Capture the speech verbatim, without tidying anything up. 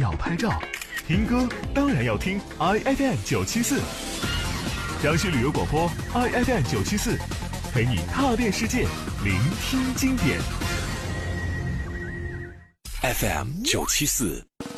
要拍照，听歌当然要听 I F M 九七四，江西旅游广播 I F M 九七四，陪你踏遍世界，聆听经典。 F M 九七四。